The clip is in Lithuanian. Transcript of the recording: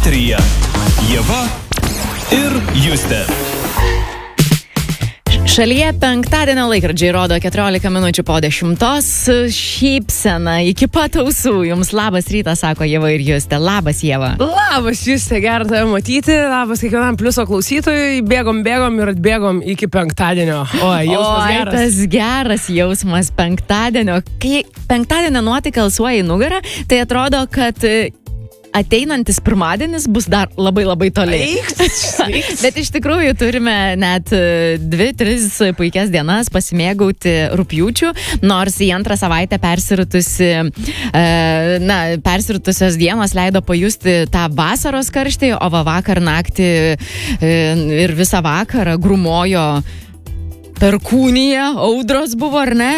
Eteryje Ieva ir Justė. Šalyje penktadienio laikrodžiai rodo 14 minučių po 10. Šypsena iki pat ausų. Jums labas rytas, sako Ieva ir Justė. Labas, Ieva. Labas, Justė, gera tave matyti. Labas kiekvienam pliuso klausytojui. Bėgom ir atbėgom iki penktadienio. Jausmas geras. Tas geras jausmas penktadienio. Kai penktadienio nuotaika alsuoja į nugarą, tai atrodo, kad ateinantis pirmadienis bus dar labai toli. Bet iš tikrųjų turime net 2-3 puikias dienas pasimėgauti rugpjūčiu, nors į antrą savaitę persiritusios dienos leido pajusti tą vasaros karštį, o vakar naktį ir visą vakarą grumojo perkūnija, audros buvo, ar ne?